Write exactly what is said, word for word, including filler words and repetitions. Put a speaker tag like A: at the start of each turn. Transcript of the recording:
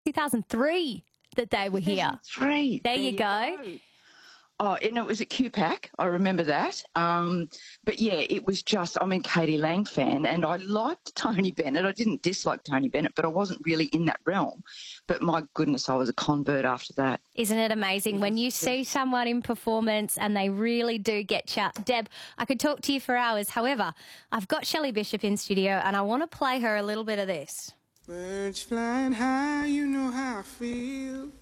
A: two thousand three that they were here.
B: Three.
A: There, there you go. go.
B: Oh, and it was at Q PAC. I remember that. Um, but yeah, it was just, I'm a Katie Lang fan, and I liked Tony Bennett. I didn't dislike Tony Bennett, but I wasn't really in that realm. But my goodness, I was a convert after that.
A: Isn't it amazing when you see someone in performance and they really do get you? Deb, I could talk to you for hours. However, I've got Shelley Bishop in studio, and I want to play her a little bit of this.
C: Birds flying high, you know how I feel.